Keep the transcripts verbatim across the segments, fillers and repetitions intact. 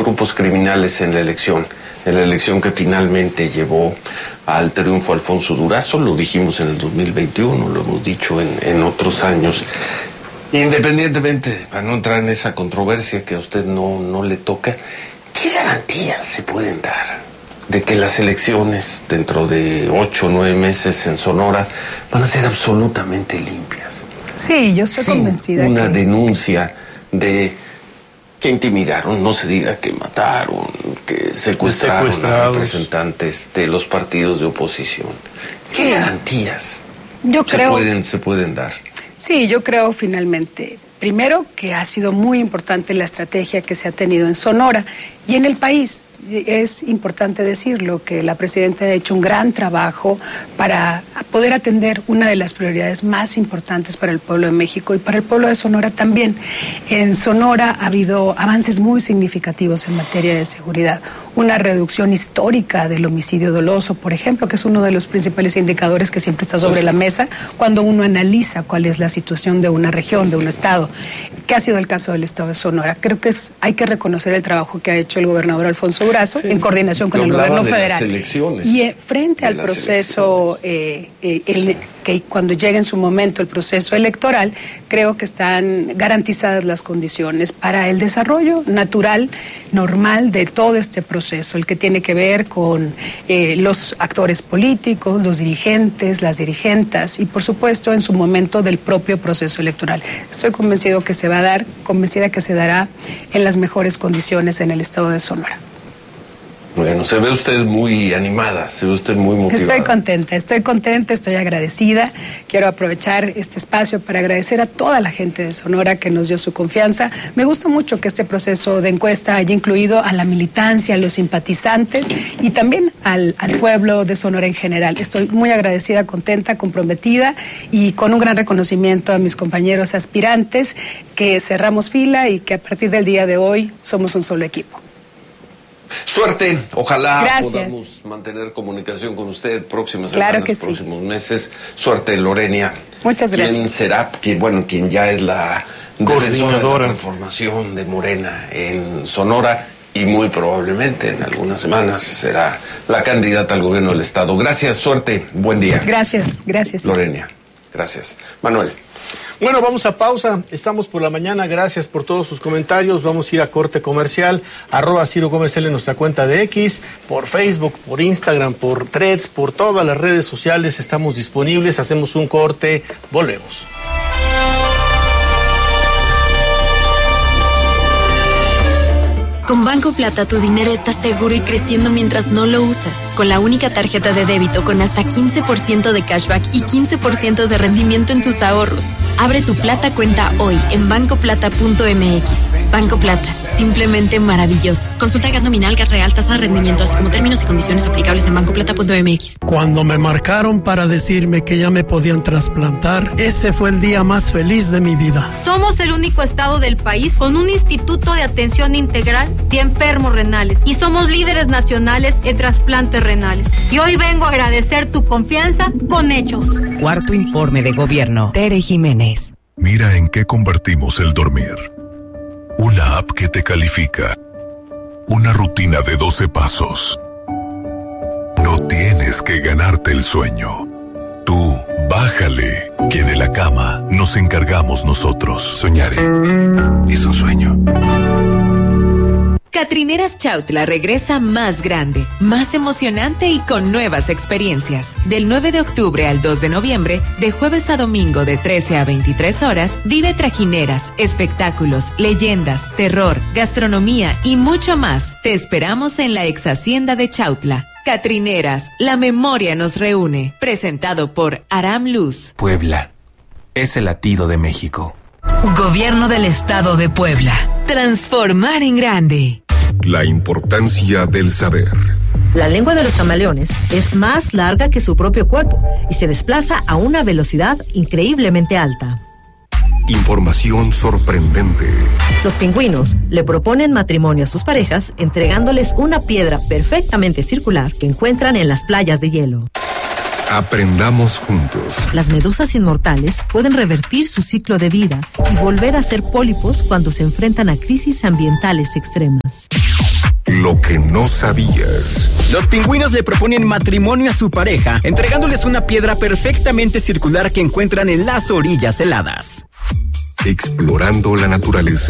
grupos criminales en la elección, en la elección que finalmente llevó al triunfo Alfonso Durazo. Lo dijimos en el dos mil veintiuno, lo hemos dicho en, en otros años. Independientemente, para no entrar en esa controversia que a usted no, no le toca, ¿qué garantías se pueden dar de que las elecciones dentro de ocho o nueve meses en Sonora van a ser absolutamente limpias? Sí, yo estoy Sin convencida. Una que... denuncia de que intimidaron, no se diga que mataron, que secuestraron a representantes de los partidos de oposición. Sí. ¿Qué garantías yo se, creo... pueden, se pueden dar? Sí, yo creo finalmente, primero, que ha sido muy importante la estrategia que se ha tenido en Sonora y en el país. Es importante decirlo, que la presidenta ha hecho un gran trabajo para poder atender una de las prioridades más importantes para el pueblo de México y para el pueblo de Sonora también. En Sonora ha habido avances muy significativos en materia de seguridad. Una reducción histórica del homicidio doloso, por ejemplo, que es uno de los principales indicadores que siempre está sobre la mesa cuando uno analiza cuál es la situación de una región, de un estado, que ha sido el caso del estado de Sonora. Creo que es, hay que reconocer el trabajo que ha hecho el gobernador Alfonso Durazo, sí, en coordinación con el gobierno federal. Y eh, frente al proceso, eh, eh, el, que cuando llegue en su momento el proceso electoral, creo que están garantizadas las condiciones para el desarrollo natural, normal de todo este proceso, el que tiene que ver con eh, los actores políticos, los dirigentes, las dirigentas y por supuesto en su momento del propio proceso electoral. Estoy convencido que se va a dar, convencida que se dará en las mejores condiciones en el estado de Sonora. Bueno, se ve usted muy animada, se ve usted muy motivada. Estoy contenta, estoy contenta, estoy agradecida. Quiero aprovechar este espacio para agradecer a toda la gente de Sonora que nos dio su confianza. Me gusta mucho que este proceso de encuesta haya incluido a la militancia, a los simpatizantes y también al, al pueblo de Sonora en general. Estoy muy agradecida, contenta, comprometida y con un gran reconocimiento a mis compañeros aspirantes que cerramos fila y que a partir del día de hoy somos un solo equipo. Suerte, ojalá Gracias. podamos mantener comunicación con usted próximas claro semanas, que próximos sí. meses. Suerte, Lorenia. Muchas gracias. ¿Quién será? Quien, bueno, quien ya es la defensora de la transformación de Morena en Sonora y muy probablemente en algunas semanas será la candidata al gobierno del estado. Gracias, suerte, buen día. Gracias, gracias. Lorenia, gracias. Manuel. Bueno, vamos a pausa. Estamos por la mañana. Gracias por todos sus comentarios. Vamos a ir a corte comercial. Arroba Ciro Gómez L en nuestra cuenta de X, por Facebook, por Instagram, por Threads, por todas las redes sociales. Estamos disponibles. Hacemos un corte. Volvemos. Con Banco Plata tu dinero está seguro y creciendo mientras no lo usas. Con la única tarjeta de débito con hasta quince por ciento de cashback y quince por ciento de rendimiento en tus ahorros. Abre tu Plata cuenta hoy en banco plata punto m x. Banco Plata, simplemente maravilloso. Consulta gas nominal, gas real, tasa de rendimiento, así como términos y condiciones aplicables en banco plata punto m x. Cuando me marcaron para decirme que ya me podían trasplantar, ese fue el día más feliz de mi vida. Somos el único estado del país con un instituto de atención integral de enfermos renales y somos líderes nacionales en trasplantes renales. Y hoy vengo a agradecer tu confianza con hechos. Cuarto informe de gobierno. Tere Jiménez. Mira en qué convertimos el dormir. Una app que te califica. Una rutina de doce pasos. No tienes que ganarte el sueño. Tú, bájale, que de la cama nos encargamos nosotros. Soñaré. Es un sueño. Catrineras Chautla regresa más grande, más emocionante y con nuevas experiencias. Del nueve de octubre al dos de noviembre, de jueves a domingo de trece a veintitrés horas, vive trajineras, espectáculos, leyendas, terror, gastronomía y mucho más. Te esperamos en la ex hacienda de Chautla. Catrineras, la memoria nos reúne. Presentado por Aram Luz. Puebla es el latido de México. Gobierno del Estado de Puebla. Transformar en grande. La importancia del saber. La lengua de los camaleones es más larga que su propio cuerpo y se desplaza a una velocidad increíblemente alta. Información sorprendente. Los pingüinos le proponen matrimonio a sus parejas entregándoles una piedra perfectamente circular que encuentran en las playas de hielo. Aprendamos juntos. Las medusas inmortales pueden revertir su ciclo de vida y volver a ser pólipos cuando se enfrentan a crisis ambientales extremas. lo que no sabías. Los pingüinos le proponen matrimonio a su pareja, entregándoles una piedra perfectamente circular que encuentran en las orillas heladas. Explorando la naturaleza.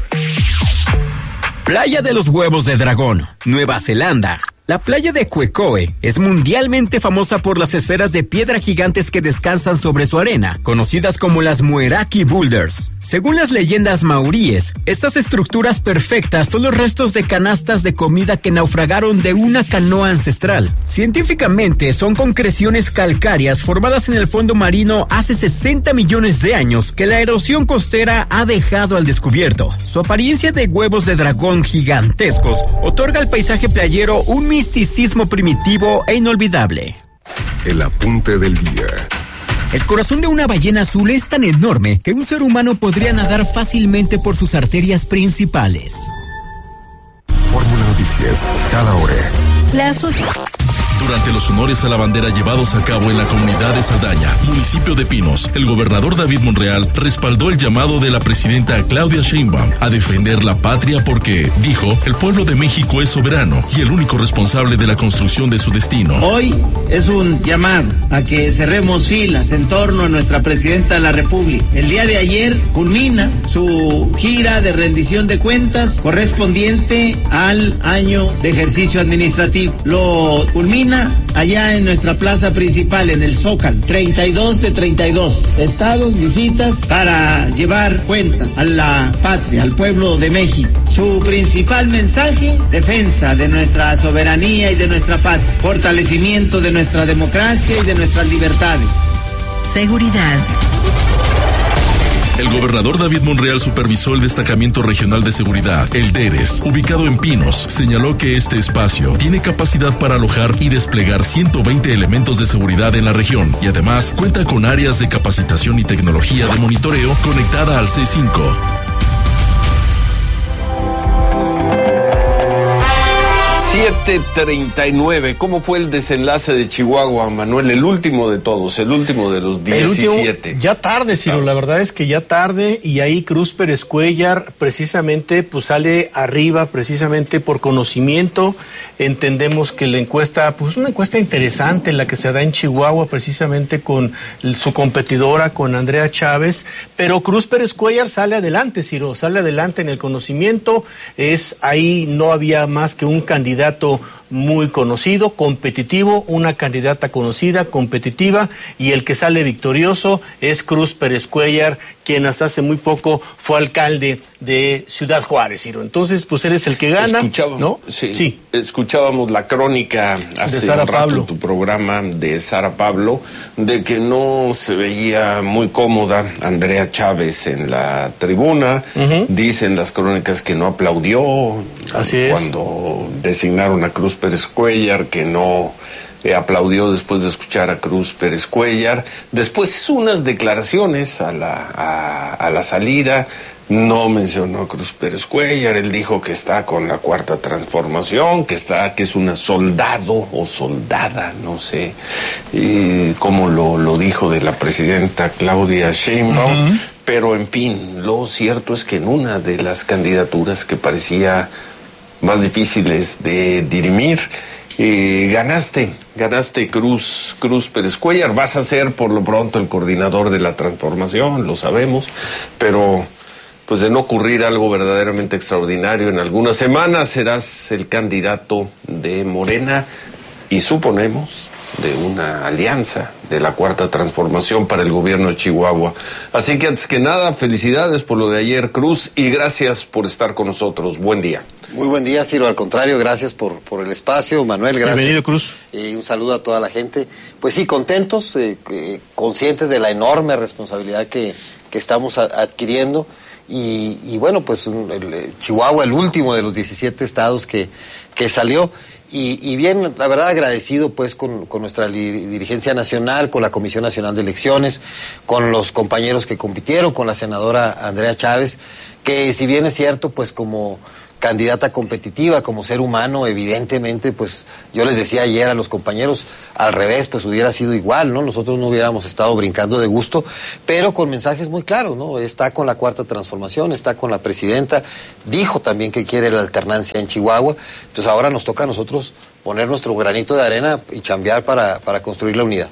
Playa de los Huevos de Dragón, Nueva Zelanda. La playa de Quecoe es mundialmente famosa por las esferas de piedra gigantes que descansan sobre su arena, conocidas como las Mueraki Boulders. Según las leyendas maoríes, estas estructuras perfectas son los restos de canastas de comida que naufragaron de una canoa ancestral. Científicamente, son concreciones calcáreas formadas en el fondo marino hace sesenta millones de años que la erosión costera ha dejado al descubierto. Su apariencia de huevos de dragón gigantescos otorga al paisaje playero un misticismo primitivo e inolvidable. El apunte del día. El corazón de una ballena azul es tan enorme que un ser humano podría nadar fácilmente por sus arterias principales. Fórmula Noticias, cada hora. La asociación. Durante los honores a la bandera llevados a cabo en la comunidad de Saldaña, municipio de Pinos, el gobernador David Monreal respaldó el llamado de la presidenta Claudia Sheinbaum a defender la patria porque, dijo, el pueblo de México es soberano y el único responsable de la construcción de su destino. Hoy es un llamado a que cerremos filas en torno a nuestra presidenta de la República. El día de ayer culmina su gira de rendición de cuentas correspondiente al año de ejercicio administrativo. Lo culmina allá en nuestra plaza principal, en el Zócalo. treinta y dos de treinta y dos estados, visitas para llevar cuentas a la patria, al pueblo de México. Su principal mensaje, defensa de nuestra soberanía y de nuestra patria, fortalecimiento de nuestra democracia y de nuestras libertades. Seguridad. El gobernador David Monreal supervisó el destacamento regional de seguridad, el DERES, ubicado en Pinos. Señaló que este espacio tiene capacidad para alojar y desplegar ciento veinte elementos de seguridad en la región y además cuenta con áreas de capacitación y tecnología de monitoreo conectada al C cinco. siete treinta y nueve. ¿Cómo fue el desenlace de Chihuahua, Manuel? El último de todos, el último de los diecisiete. Último, ya tarde, Ciro, la verdad es que ya tarde, y ahí Cruz Pérez Cuéllar precisamente pues sale arriba, precisamente por conocimiento. Entendemos que la encuesta, pues una encuesta interesante la que se da en Chihuahua, precisamente con su competidora, con Andrea Chávez, pero Cruz Pérez Cuéllar sale adelante, Ciro, sale adelante en el conocimiento. Es ahí no había más que un candidato muy conocido, competitivo, una candidata conocida, competitiva, y el que sale victorioso es Cruz Pérez Cuéllar, quien hasta hace muy poco fue alcalde de Ciudad Juárez, Ciro. Entonces, pues él es el que gana, Escuchábamos, ¿no? Sí, sí. Escuchábamos la crónica hace de Sara un rato Pablo. en tu programa de Sara Pablo, de que no se veía muy cómoda Andrea Chávez en la tribuna. Uh-huh. Dicen las crónicas que no aplaudió. Así es. Cuando designaron a Cruz Pérez Cuéllar, que no eh, aplaudió después de escuchar a Cruz Pérez Cuéllar. Después hizo unas declaraciones a la, a, a la salida. No mencionó a Cruz Pérez Cuéllar. Él dijo que está con la Cuarta Transformación, que está, que es una soldado o soldada, no sé eh, cómo lo, lo dijo de la presidenta Claudia Sheinbaum. Uh-huh. Pero en fin, lo cierto es que en una de las candidaturas que parecía más difíciles de dirimir, eh, ganaste, ganaste Cruz, Cruz Pérez Cuéllar. Vas a ser por lo pronto el coordinador de la transformación, lo sabemos, pero pues de no ocurrir algo verdaderamente extraordinario, en algunas semanas serás el candidato de Morena y suponemos de una alianza de la Cuarta Transformación para el gobierno de Chihuahua. Así que antes que nada, felicidades por lo de ayer, Cruz, y gracias por estar con nosotros. Buen día. Muy buen día, Ciro, al contrario, gracias por, por el espacio, Manuel, gracias. Bienvenido, Cruz. Y un saludo a toda la gente. Pues sí, contentos, eh, eh, conscientes de la enorme responsabilidad que, que estamos a, adquiriendo. Y, y bueno, pues un, el, Chihuahua, el último de los diecisiete estados que, que salió. Y, y bien, la verdad, agradecido pues con, con nuestra li, dirigencia nacional, con la Comisión Nacional de Elecciones, con los compañeros que compitieron, con la senadora Andrea Chávez, que si bien es cierto, pues como candidata competitiva como ser humano, evidentemente, pues yo les decía ayer a los compañeros, al revés, pues hubiera sido igual, ¿no? Nosotros no hubiéramos estado brincando de gusto, pero con mensajes muy claros, ¿no? Está con la Cuarta Transformación, está con la presidenta, dijo también que quiere la alternancia en Chihuahua, entonces ahora nos toca a nosotros poner nuestro granito de arena y chambear para, para construir la unidad.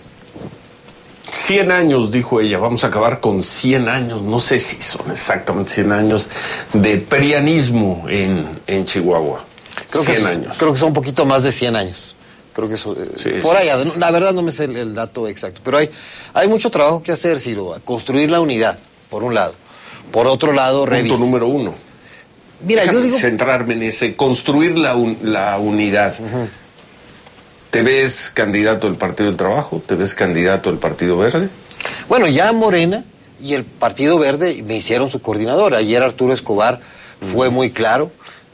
cien años, dijo ella, vamos a acabar con cien años, no sé si son exactamente cien años de prianismo en, en Chihuahua. Creo cien que, años. Creo que son un poquito más de cien años. Creo que eso, sí, por sí, allá, sí. La verdad no me sé el, el dato exacto, pero hay, hay mucho trabajo que hacer, Ciro, construir la unidad, por un lado. Por otro lado, revisar. Punto número uno. Mira, Déjame yo digo... centrarme en ese, construir la, un, la unidad. Uh-huh. ¿Te ves candidato del Partido del Trabajo? ¿Te ves candidato del Partido Verde? Bueno, ya Morena y el Partido Verde me hicieron su coordinador. Ayer Arturo Escobar fue muy claro.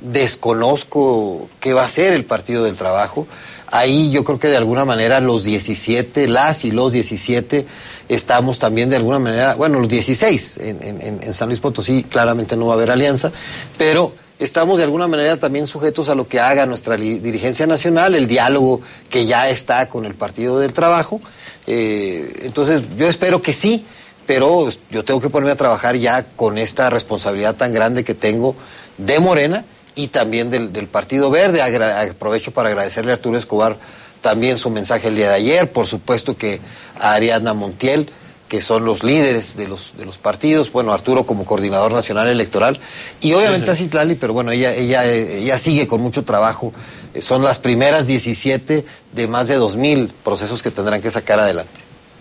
Desconozco qué va a hacer el Partido del Trabajo. Ahí yo creo que de alguna manera los diecisiete, las y los diecisiete, estamos también de alguna manera, bueno, los dieciséis en, en, en San Luis Potosí claramente no va a haber alianza, pero estamos de alguna manera también sujetos a lo que haga nuestra dirigencia nacional, el diálogo que ya está con el Partido del Trabajo. Eh, entonces yo espero que sí, pero yo tengo que ponerme a trabajar ya con esta responsabilidad tan grande que tengo de Morena y también del, del Partido Verde. Agra- aprovecho para agradecerle a Arturo Escobar también su mensaje el día de ayer, por supuesto que a Ariadna Montiel, que son los líderes de los de los partidos, bueno, Arturo como coordinador nacional electoral, y obviamente a Citlali, pero bueno, ella, ella, ella sigue con mucho trabajo. Son las primeras diecisiete de más de dos mil procesos que tendrán que sacar adelante.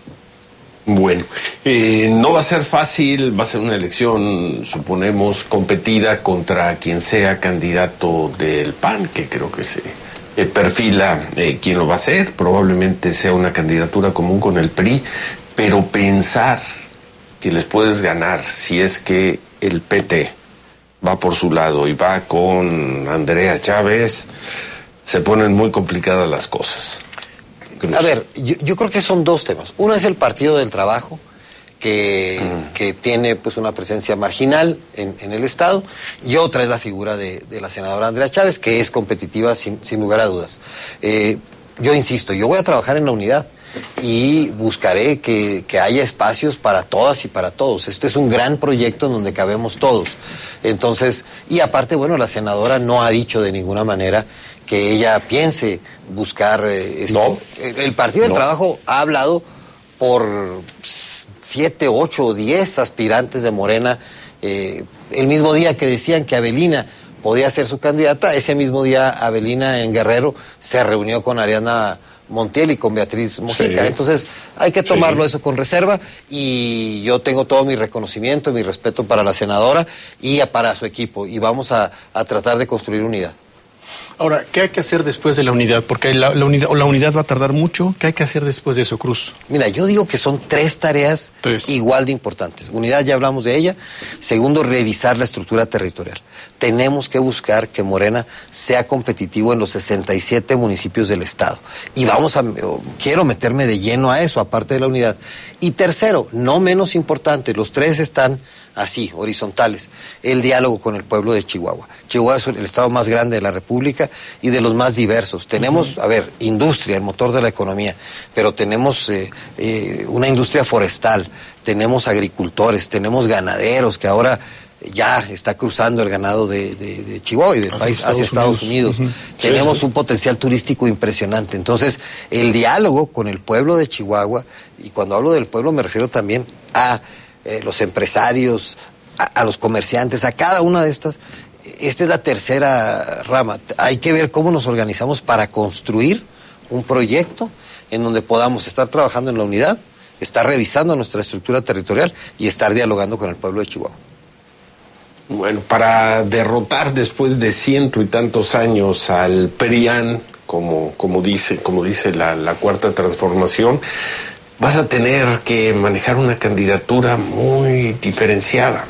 Bueno, eh, no va a ser fácil, va a ser una elección, suponemos, competida contra quien sea candidato del P A N, que creo que se eh, perfila eh, quién lo va a hacer, probablemente sea una candidatura común con el P R I, pero pensar que les puedes ganar si es que el P T va por su lado y va con Andrea Chávez, se ponen muy complicadas las cosas. Cruz. A ver, yo, yo creo que son dos temas. Uno es el Partido del Trabajo, que, mm. que tiene pues una presencia marginal en, en el Estado, y otra es la figura de, de la senadora Andrea Chávez, que es competitiva sin, sin lugar a dudas. Eh, yo insisto, yo voy a trabajar en la unidad y buscaré que, que haya espacios para todas y para todos. Este es un gran proyecto en donde cabemos todos. Entonces, y aparte, bueno, la senadora no ha dicho de ninguna manera que ella piense buscar eh, esto. No. El, el Partido del no. Trabajo ha hablado por siete, ocho o diez aspirantes de Morena. Eh, el mismo día que decían que Avelina podía ser su candidata, ese mismo día Avelina en Guerrero se reunió con Ariadna Montiel y con Beatriz Mojica. Sí. Entonces hay que tomarlo sí. eso con reserva, y yo tengo todo mi reconocimiento, mi respeto para la senadora y para su equipo, y vamos a, a tratar de construir unidad. Ahora, ¿qué hay que hacer después de la unidad? Porque la, la, unidad, la unidad va a tardar mucho. ¿Qué hay que hacer después de eso, Cruz? Mira, yo digo que son tres tareas tres. igual de importantes. Unidad, ya hablamos de ella. Segundo, revisar la estructura territorial. Tenemos que buscar que Morena sea competitivo en los sesenta y siete municipios del Estado. Y vamos a, quiero meterme de lleno a eso, aparte de la unidad. Y tercero, no menos importante, los tres están así, horizontales, el diálogo con el pueblo de Chihuahua. Chihuahua es el estado más grande de la República y de los más diversos. Tenemos, uh-huh. a ver, industria, el motor de la economía, pero tenemos eh, eh, una industria forestal, tenemos agricultores, tenemos ganaderos, que ahora ya está cruzando el ganado de, de, de Chihuahua y del hacia país Estados hacia Estados Unidos. Unidos. Uh-huh. Tenemos sí, sí. un potencial turístico impresionante. Entonces, el diálogo con el pueblo de Chihuahua, y cuando hablo del pueblo me refiero también a Eh, los empresarios, a, a los comerciantes, a cada una de estas. Esta es la tercera rama. Hay que ver cómo nos organizamos para construir un proyecto en donde podamos estar trabajando en la unidad, estar revisando nuestra estructura territorial y estar dialogando con el pueblo de Chihuahua. Bueno, para derrotar después de ciento y tantos años al PRIAN, como, como dice, como dice la, la Cuarta Transformación, vas a tener que manejar una candidatura muy diferenciada.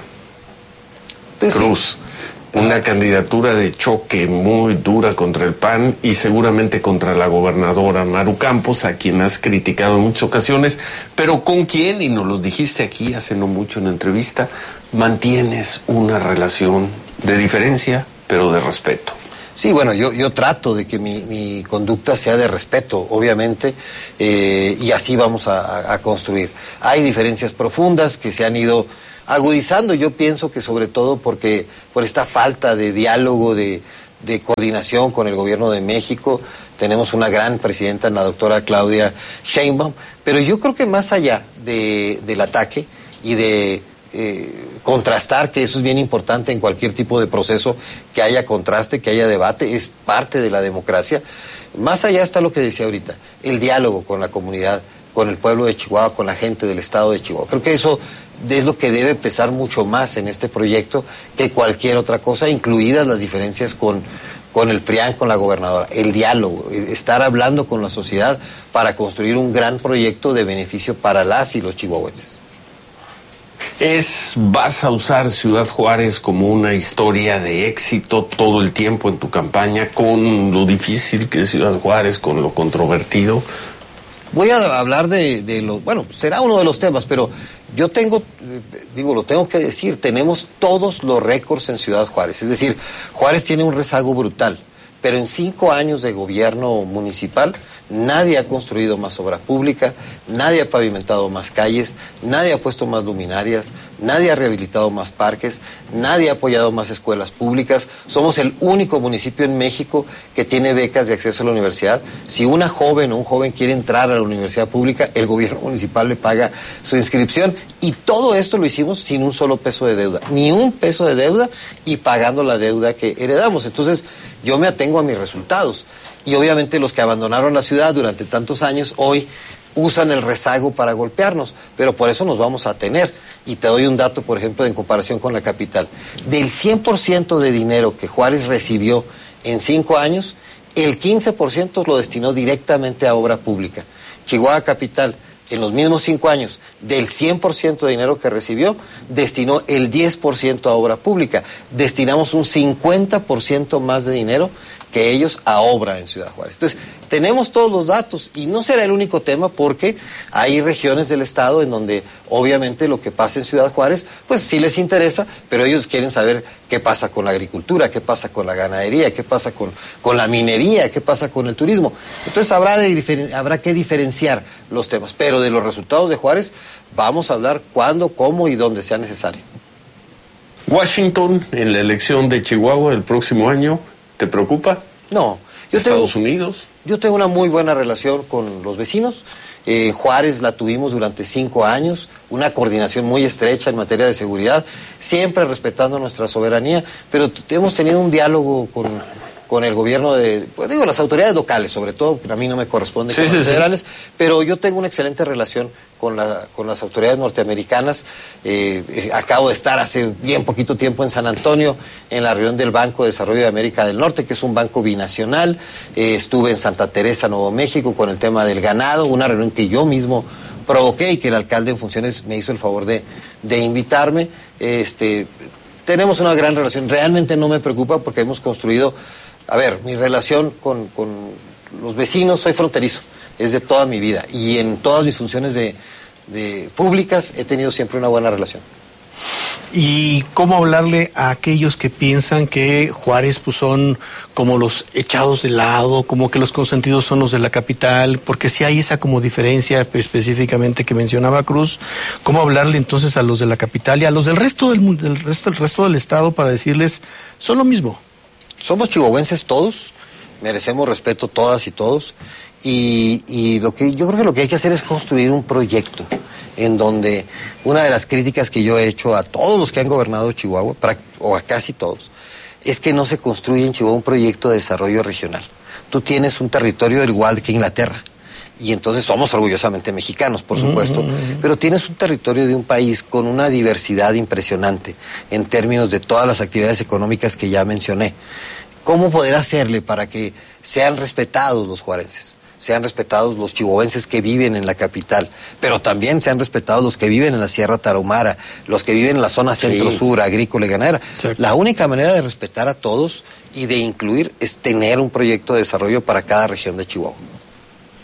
Pues Cruz, sí. Una candidatura de choque muy dura contra el P A N y seguramente contra la gobernadora Maru Campos, a quien has criticado en muchas ocasiones, pero con quien, y nos lo dijiste aquí hace no mucho en la entrevista, mantienes una relación de diferencia pero de respeto. Sí, bueno, yo, yo trato de que mi, mi conducta sea de respeto, obviamente, eh, y así vamos a, a construir. Hay diferencias profundas que se han ido agudizando, yo pienso que sobre todo porque por esta falta de diálogo, de, de coordinación con el gobierno de México. Tenemos una gran presidenta, la doctora Claudia Sheinbaum, pero yo creo que más allá de, del ataque y de eh, contrastar, que eso es bien importante en cualquier tipo de proceso, que haya contraste, que haya debate, es parte de la democracia. Más allá está lo que decía ahorita, el diálogo con la comunidad, con el pueblo de Chihuahua, con la gente del estado de Chihuahua. Creo que eso es lo que debe pesar mucho más en este proyecto que cualquier otra cosa, incluidas las diferencias con, con el P R I A N, con la gobernadora. El diálogo, estar hablando con la sociedad para construir un gran proyecto de beneficio para las y los chihuahuenses. Es, vas a usar Ciudad Juárez como una historia de éxito todo el tiempo en tu campaña, con lo difícil que es Ciudad Juárez, con lo controvertido. Voy a hablar de, de lo, bueno, será uno de los temas, pero yo tengo, digo, lo tengo que decir, tenemos todos los récords en Ciudad Juárez. Es decir, Juárez tiene un rezago brutal, pero en cinco años de gobierno municipal nadie ha construido más obra pública, nadie ha pavimentado más calles, nadie ha puesto más luminarias, nadie ha rehabilitado más parques, nadie ha apoyado más escuelas públicas. Somos el único municipio en México que tiene becas de acceso a la universidad. Si una joven o un joven quiere entrar a la universidad pública, el gobierno municipal le paga su inscripción. Y todo esto lo hicimos sin un solo peso de deuda, ni un peso de deuda, y pagando la deuda que heredamos. Entonces, yo me atengo a mis resultados. Y obviamente los que abandonaron la ciudad durante tantos años hoy usan el rezago para golpearnos, pero por eso nos vamos a tener. Y te doy un dato, por ejemplo, en comparación con la capital. Del cien por ciento de dinero que Juárez recibió en cinco años, el quince por ciento lo destinó directamente a obra pública. Chihuahua Capital, en los mismos cinco años, del cien por ciento de dinero que recibió, destinó el diez por ciento a obra pública. Destinamos un cincuenta por ciento más de dinero que ellos a obra en Ciudad Juárez. Entonces, tenemos todos los datos y no será el único tema, porque hay regiones del estado en donde obviamente lo que pasa en Ciudad Juárez, pues sí les interesa, pero ellos quieren saber qué pasa con la agricultura, qué pasa con la ganadería, qué pasa con, con la minería, qué pasa con el turismo. Entonces habrá, de diferen, habrá que diferenciar los temas, pero de los resultados de Juárez vamos a hablar cuándo, cómo y dónde sea necesario. Washington, en la elección de Chihuahua el próximo año, ¿te preocupa? No. Yo ¿Estados tengo, Unidos? Yo tengo una muy buena relación con los vecinos. Eh, Juárez la tuvimos durante cinco años, una coordinación muy estrecha en materia de seguridad, siempre respetando nuestra soberanía, pero hemos tenido un diálogo con, con el gobierno de, pues digo, las autoridades locales, sobre todo, a mí no me corresponde sí, con sí, los sí. federales, pero yo tengo una excelente relación con, la, con las autoridades norteamericanas. Eh, eh, acabo de estar hace bien poquito tiempo en San Antonio, en la reunión del Banco de Desarrollo de América del Norte, que es un banco binacional. Eh, estuve en Santa Teresa, Nuevo México, con el tema del ganado, una reunión que yo mismo provoqué y que el alcalde en funciones me hizo el favor de, de invitarme. Este, tenemos una gran relación, realmente no me preocupa porque hemos construido, a ver, mi relación con, con los vecinos, soy fronterizo, es de toda mi vida, y en todas mis funciones de, de públicas he tenido siempre una buena relación. ¿Y cómo hablarle a aquellos que piensan que Juárez pues, son como los echados de lado, como que los consentidos son los de la capital? Porque si hay esa como diferencia específicamente que mencionaba Cruz, ¿cómo hablarle entonces a los de la capital y a los del resto del, del resto, el resto del estado para decirles, son lo mismo? Somos chihuahuenses todos, merecemos respeto todas y todos, y, y lo que yo creo que lo que hay que hacer es construir un proyecto en donde una de las críticas que yo he hecho a todos los que han gobernado Chihuahua, o a casi todos, es que no se construye en Chihuahua un proyecto de desarrollo regional. Tú tienes un territorio igual que Inglaterra, y entonces somos orgullosamente mexicanos, por supuesto, uh-huh. pero tienes un territorio de un país con una diversidad impresionante en términos de todas las actividades económicas que ya mencioné. ¿Cómo poder hacerle para que sean respetados los juarenses? Sean respetados los chihuahuenses que viven en la capital, pero también sean respetados los que viven en la Sierra Tarahumara, los que viven en la zona centro-sur, agrícola y ganadera. Sí. La única manera de respetar a todos y de incluir es tener un proyecto de desarrollo para cada región de Chihuahua.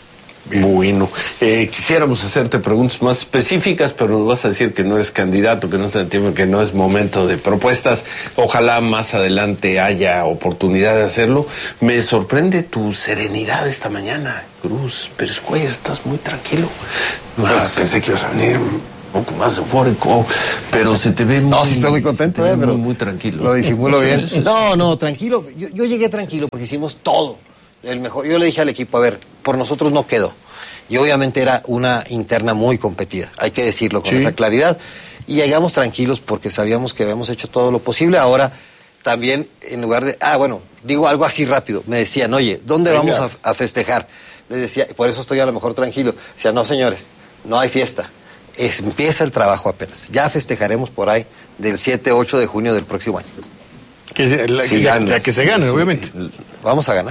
Bueno, eh, quisiéramos hacerte preguntas más específicas, pero nos vas a decir que no eres candidato, que no está en tiempo, que no es momento de propuestas. Ojalá más adelante haya oportunidad de hacerlo. Me sorprende tu serenidad esta mañana, Cruz Pérez Cuellar, estás muy tranquilo. Ah, pensé que ibas a venir un poco más eufórico, pero se te ve muy... No, sí estoy muy contento, eh, muy, pero muy tranquilo. Lo disimulo bien. No, no, tranquilo. Yo, yo llegué tranquilo porque hicimos todo. El mejor. Yo le dije al equipo, a ver, por nosotros no quedó. Y obviamente era una interna muy competida, hay que decirlo con sí. esa claridad. Y llegamos tranquilos porque sabíamos que habíamos hecho todo lo posible. Ahora también, en lugar de... Ah, bueno, digo algo así rápido. Me decían, oye, ¿dónde Venga. vamos a, a festejar? Les decía, por eso estoy a lo mejor tranquilo. Decía, no, señores, no hay fiesta. Es, empieza el trabajo apenas. Ya festejaremos por ahí del siete, ocho de junio del próximo año. Que, la, sí, la, la que se gane, sí. obviamente. Vamos a ganar.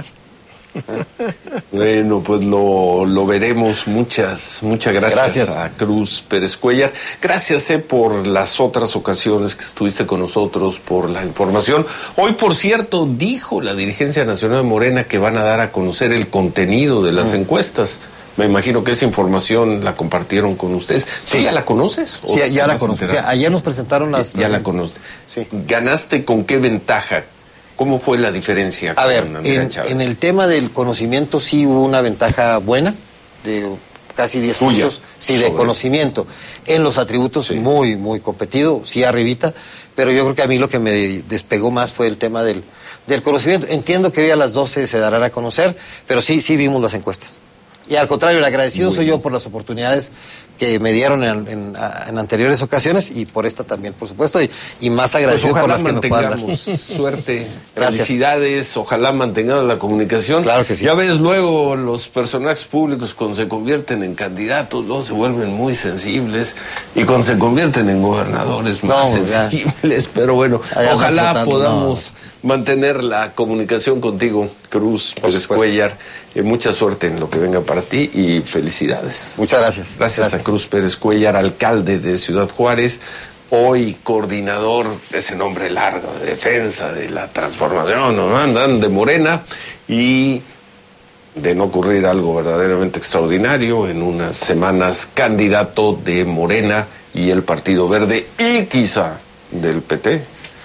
Bueno, pues lo, lo veremos. Muchas, muchas gracias, gracias a Cruz Pérez Cuellar. Gracias eh, por las otras ocasiones que estuviste con nosotros, por la información. Hoy, por cierto, dijo la dirigencia nacional de Morena que van a dar a conocer el contenido de las mm. encuestas. Me imagino que esa información la compartieron con ustedes. ¿Sí, ya la conoces? Sí, ya la conozco. O sea, ayer nos presentaron las... Ya, ya la conoces. Sí. ¿Ganaste con qué ventaja? ¿Cómo fue la diferencia? A ver, en, en el tema del conocimiento sí hubo una ventaja buena, de casi diez puntos, sí, de conocimiento. En los atributos sí. muy, muy competido, sí arribita, pero yo creo que a mí lo que me despegó más fue el tema del, del conocimiento. Entiendo que hoy a las doce se darán a conocer, pero sí, sí vimos las encuestas. Y al contrario, el agradecido muy soy bien. yo por las oportunidades que me dieron en, en, en anteriores ocasiones y por esta también, por supuesto, y, y más agradecido pues por las que me puedan dar. Suerte, felicidades, ojalá mantengamos la comunicación. Claro que sí. Ya ves, luego los personajes públicos cuando se convierten en candidatos, luego se vuelven muy sensibles y cuando se convierten en gobernadores más no, sensibles, ya. pero bueno, Allá ojalá podamos no. mantener la comunicación contigo, Cruz Pérez Cuellar. Eh, mucha suerte en lo que venga para ti y felicidades. Muchas gracias. Gracias, gracias. a Cruz Pérez Cuellar, alcalde de Ciudad Juárez, hoy coordinador de ese nombre largo, de defensa de la transformación, ¿no? Andan de Morena, y de no ocurrir algo verdaderamente extraordinario, en unas semanas candidato de Morena y el Partido Verde y quizá del P T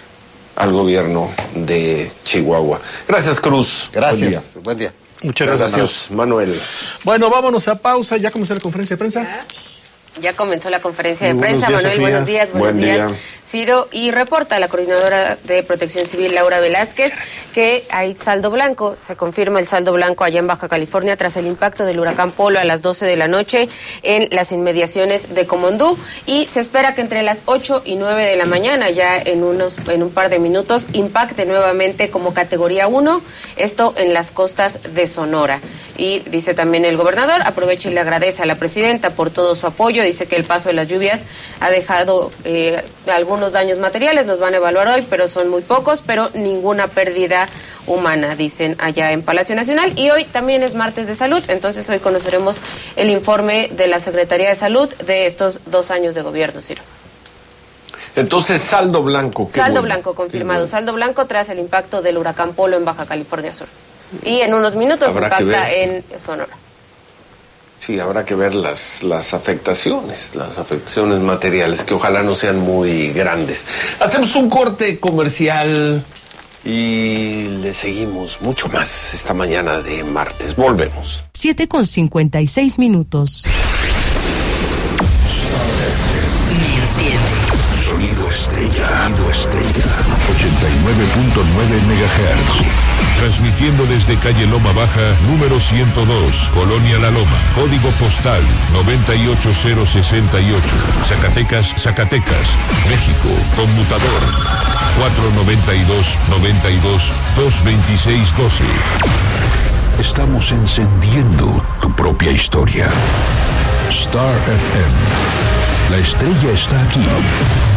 al gobierno de Chihuahua. Gracias, Cruz. Gracias. Buen día. Buen día. Muchas gracias, gracias, Manuel. Bueno, vámonos a pausa. ¿Ya comenzó la conferencia de prensa? Ya comenzó la conferencia de Muy prensa. buenos días, Manuel, Sofía. buenos días. Buenos Buen días, día. Ciro. Y reporta la coordinadora de Protección Civil, Laura Velázquez, que hay saldo blanco. Se confirma el saldo blanco allá en Baja California tras el impacto del huracán Polo a las doce de la noche en las inmediaciones de Comondú. Y se espera que entre las ocho y nueve de la mañana, ya en, unos, en un par de minutos, impacte nuevamente como categoría uno, esto en las costas de Sonora. Y dice también el gobernador, aprovecha y le agradece a la presidenta por todo su apoyo. Dice que el paso de las lluvias ha dejado eh, algunos daños materiales, los van a evaluar hoy, pero son muy pocos, pero ninguna pérdida humana, dicen allá en Palacio Nacional. Y hoy también es martes de salud, entonces hoy conoceremos el informe de la Secretaría de Salud de estos dos años de gobierno, Ciro. Entonces, saldo blanco. Qué saldo bueno. blanco confirmado, bueno. Saldo blanco tras el impacto del huracán Polo en Baja California Sur. Y en unos minutos Habrá impacta en Sonora. Sí, habrá que ver las, las afectaciones, las afectaciones materiales, que ojalá no sean muy grandes. Hacemos un corte comercial y le seguimos mucho más esta mañana de martes. Volvemos. siete con cincuenta y seis minutos. Sonido estrella. Sonido estrella. ochenta y nueve punto nueve megahertz. Transmitiendo desde calle Loma Baja, número ciento dos, Colonia La Loma. Código postal noventa y ocho cero sesenta y ocho. Zacatecas, Zacatecas, México. Conmutador cuatro noventa y dos noventa y dos dos veintiséis doce. Estamos encendiendo tu propia historia. Star F M. La estrella está aquí.